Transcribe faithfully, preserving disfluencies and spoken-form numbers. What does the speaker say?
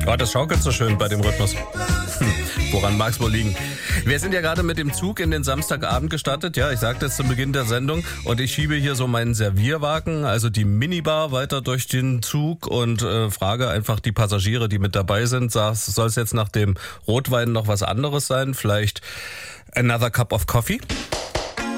Oh, das schaukelt so schön bei dem Rhythmus. Hm, woran mag es wohl liegen? Wir sind ja gerade mit dem Zug in den Samstagabend gestartet. Ja, ich sagte es zu Beginn der Sendung. Und ich schiebe hier so meinen Servierwagen, also die Minibar, weiter durch den Zug und äh, frage einfach die Passagiere, die mit dabei sind, soll es jetzt nach dem Rotwein noch was anderes sein? Vielleicht another cup of coffee?